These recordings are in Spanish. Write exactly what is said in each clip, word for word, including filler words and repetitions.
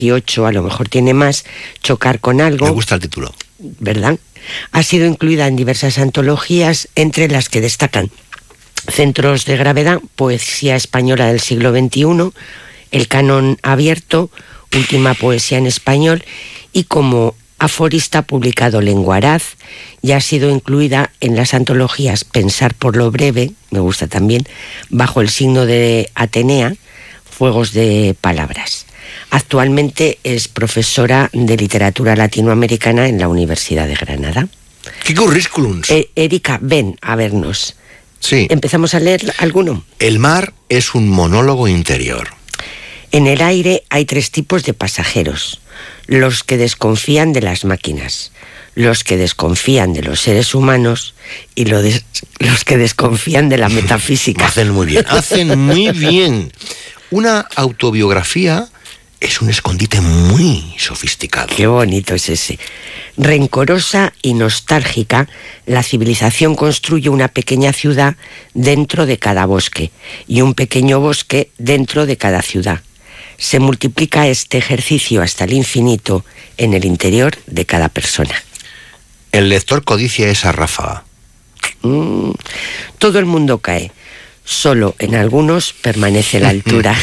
dieciocho, a lo mejor tiene más, chocar con algo. Me gusta el título. ¿Verdad? Ha sido incluida en diversas antologías, entre las que destacan Centros de Gravedad, Poesía Española del siglo veintiuno, El Canon Abierto, Última Poesía en Español, y como aforista ha publicado Lenguaraz, y ha sido incluida en las antologías Pensar por lo breve, me gusta también, Bajo el signo de Atenea, Fuegos de Palabras. Actualmente es profesora de literatura latinoamericana en la Universidad de Granada. ¡Qué currículums! Eh, Erika, ven a vernos. Sí. ¿Empezamos a leer alguno? El mar es un monólogo interior. En el aire hay tres tipos de pasajeros: los que desconfían de las máquinas, los que desconfían de los seres humanos y lo des- los que desconfían de la metafísica. Hacen muy bien, hacen muy bien. Una autobiografía es un escondite muy sofisticado. Qué bonito es ese. Rencorosa y nostálgica, la civilización construye una pequeña ciudad dentro de cada bosque y un pequeño bosque dentro de cada ciudad. Se multiplica este ejercicio hasta el infinito en el interior de cada persona. El lector codicia esa ráfaga. Mm, todo el mundo cae. Solo en algunos permanece la altura.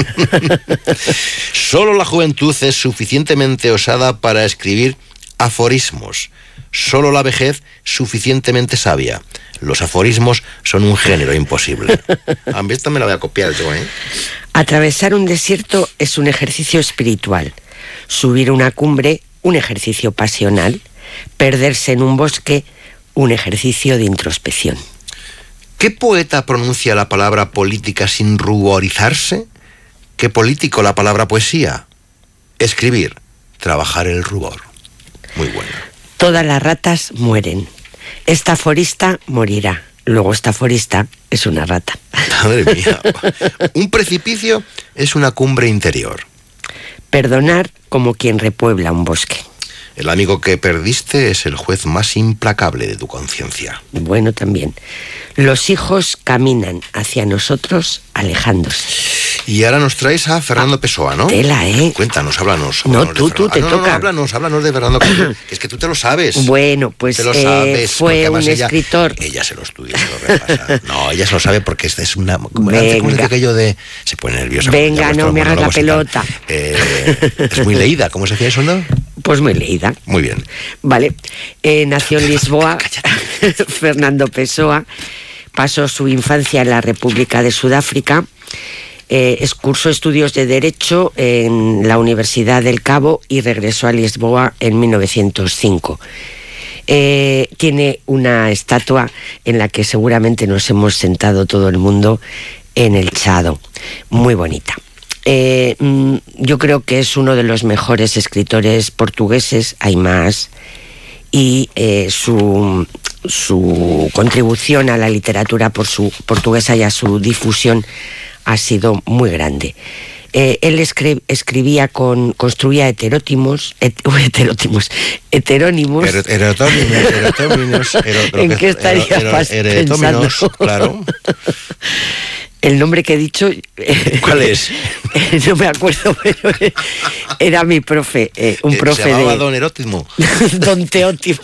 Solo la juventud es suficientemente osada para escribir aforismos. Solo la vejez suficientemente sabia. Los aforismos son un género imposible. A mí esta me la voy a copiar yo, ¿eh? Atravesar un desierto es un ejercicio espiritual. Subir una cumbre, un ejercicio pasional. Perderse en un bosque, un ejercicio de introspección. ¿Qué poeta pronuncia la palabra política sin ruborizarse? ¿Qué político la palabra poesía? Escribir, trabajar el rubor. Muy bueno. Todas las ratas mueren. Esta aforista morirá. Luego esta aforista es una rata. Madre mía. Un precipicio es una cumbre interior. Perdonar como quien repuebla un bosque. El amigo que perdiste es el juez más implacable de tu conciencia. Bueno, también. Los hijos caminan hacia nosotros alejándose. Y ahora nos traes a Fernando ah, Pessoa, ¿no? Tela, ¿eh? Cuéntanos, háblanos. No, háblanos tú, tú, te ah, no, toca. No, no, háblanos, háblanos de Fernando Pessoa. Es que tú te lo sabes. Bueno, pues te lo eh, sabes, fue un ella, escritor. Ella se lo estudia, se lo repasa. No, ella se lo sabe porque esta es una... Como Venga. aquello de... Se pone nerviosa. Venga, no me hagas la pelota. Eh, es muy leída. ¿Cómo se decía eso, no? Pues muy leída. Muy bien. Vale. Eh, nació en Lisboa. Fernando Pessoa. Pasó su infancia en la República de Sudáfrica. Eh, cursó estudios de Derecho en la Universidad del Cabo y regresó a Lisboa en mil novecientos cinco. Eh, tiene una estatua en la que seguramente nos hemos sentado todo el mundo en el Chado. Muy bonita. Eh, yo creo que es uno de los mejores escritores portugueses, hay más, y eh, su, su contribución a la literatura por su portuguesa y a su difusión ha sido muy grande. Eh, él escri- escribía con, construía heterótimos, et, heterótimos, heterónimos. Heterónimos, heterónimos. ¿En qué estaría pensando? Claro. El nombre que he dicho... ¿Cuál es? No me acuerdo, pero era mi profe, eh, un profe Se llamaba de... Don Erótimo. Don Teótimo.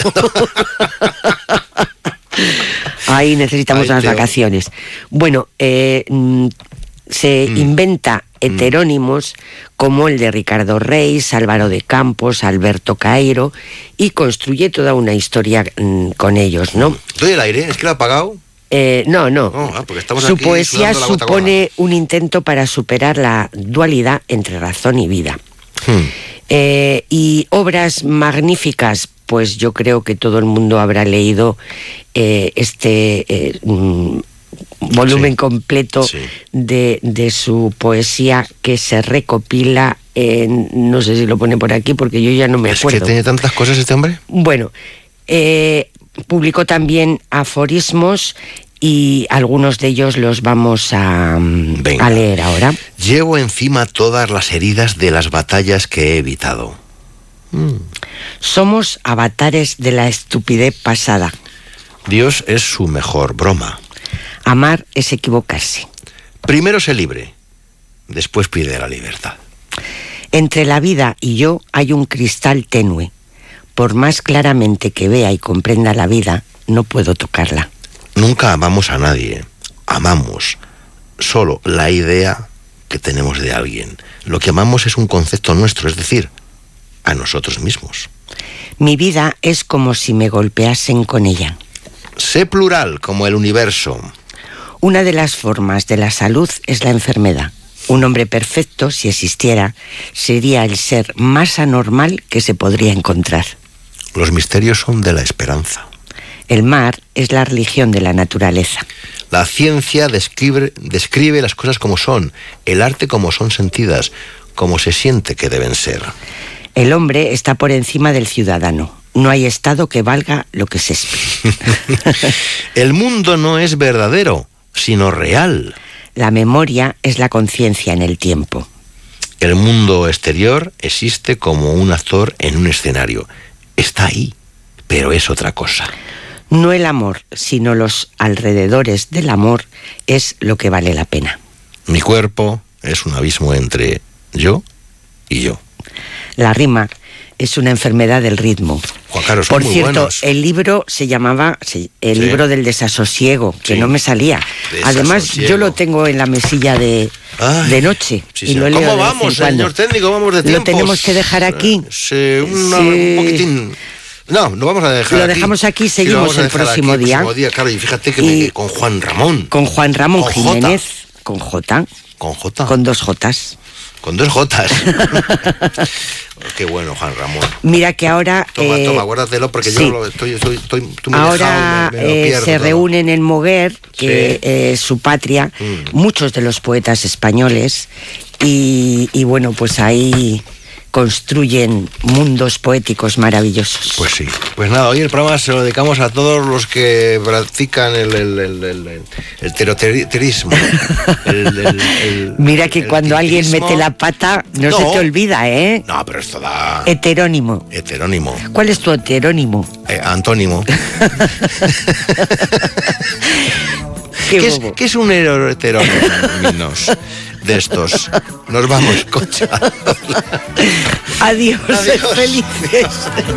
Ahí necesitamos Ay, las Teo. vacaciones. Bueno, eh, se mm. inventa heterónimos mm. como el de Ricardo Reis, Álvaro de Campos, Alberto Caeiro, y construye toda una historia mm, con ellos, ¿no? ¿Doy el aire? ¿Es que lo ha apagado? Eh, no, no. Oh, ah, porque estamos Su aquí poesía sudando la gota supone un intento para superar la dualidad entre razón y vida. Hmm. Eh, y obras magníficas, pues yo creo que todo el mundo habrá leído eh, este eh, mm, volumen Sí. completo Sí. de, de su poesía, que se recopila en, no sé si lo pone por aquí porque yo ya no me ¿Es acuerdo. que tiene tantas cosas este hombre? Bueno, eh, publicó también aforismos y algunos de ellos los vamos a, a leer ahora. Llevo encima todas las heridas de las batallas que he evitado. Mm. Somos avatares de la estupidez pasada. Dios es su mejor broma. Amar es equivocarse. Primero sé libre, después pide la libertad. Entre la vida y yo hay un cristal tenue. Por más claramente que vea y comprenda la vida, no puedo tocarla. Nunca amamos a nadie. Amamos solo la idea que tenemos de alguien. Lo que amamos es un concepto nuestro, es decir, a nosotros mismos. Mi vida es como si me golpeasen con ella. Sé plural como el universo. Una de las formas de la salud es la enfermedad. Un hombre perfecto, si existiera, sería el ser más anormal que se podría encontrar. Los misterios son de la esperanza. El mar es la religión de la naturaleza. La ciencia describe, describe las cosas como son, el arte como son sentidas, como se siente que deben ser. El hombre está por encima del ciudadano. No hay estado que valga lo que se espera. El mundo no es verdadero, sino real. La memoria es la conciencia en el tiempo. El mundo exterior existe como un actor en un escenario. Está ahí, pero es otra cosa. No el amor, sino los alrededores del amor es lo que vale la pena. Mi cuerpo es un abismo entre yo y yo. La rima es una enfermedad del ritmo. Juan Carlos, Por son muy cierto, buenos. el libro se llamaba el Sí. libro del desasosiego, que Sí. no me salía. Además, Desasosiego. yo lo tengo en la mesilla de, Ay, de noche. sí, y sí. lo leo ¿Cómo de vez vamos, en cuando. señor técnico? Vamos de Lo tiempos. tenemos que dejar aquí. Sí, una- Sí. un poquitín. No, lo vamos a dejar Lo aquí. dejamos aquí, Sí, lo seguimos vamos a el dejar próximo aquí, día. próximo día, claro, y fíjate que Y- me- con Juan Ramón. Con Juan Ramón Con J. Jiménez, con J, Con J. con dos Jotas. Con dos Jotas. Qué bueno, Juan Ramón. Mira que ahora... Toma, eh, toma, guárdatelo porque sí. yo lo estoy, estoy, estoy tú me Ahora dejado, me, me lo eh, pierdo se todo. reúnen en Moguer, que Sí. es su patria, Mm. muchos de los poetas españoles, y, y bueno, pues ahí construyen mundos poéticos maravillosos. Pues sí. Pues nada, hoy el programa se lo dedicamos a todos los que practican el, el, el, el, el, el teroterismo. El, el, el- Mira que el cuando alguien tintrismo. mete la pata, no, No. se te olvida, ¿eh? No, pero esto da Heterónimo. heterónimo. ¿Cuál es tu heterónimo? Eh, antónimo. Qué ¿Qué es, bobo. ¿Qué es un heterónimo de estos? Nos vamos, concha. Adiós, Adiós. felices.